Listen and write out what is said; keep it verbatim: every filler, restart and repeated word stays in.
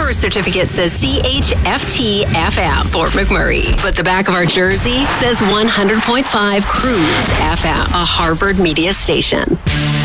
birth certificate says C H F T F M, Fort McMurray. But the back of our jersey says one hundred point five Cruise F M, a Harvard media station.